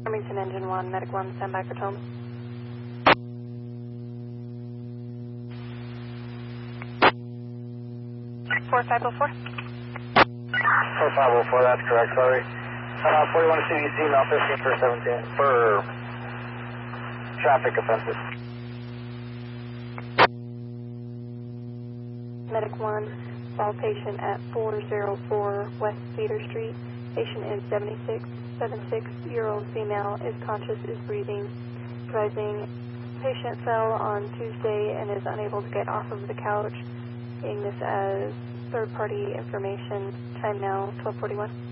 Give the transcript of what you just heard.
Farmington Engine 1, Medic 1, stand by for Tome. 4504. 4504, that's correct, sorry. 41 CDC, now 15 for 17, for traffic offenses. Medic 1, saw patient at 404 West Cedar Street. Patient is 76-year-old female, is conscious, is breathing. Advising patient fell on Tuesday and is unable to get off of the couch. Seeing this as third-party information. Time now 12:41.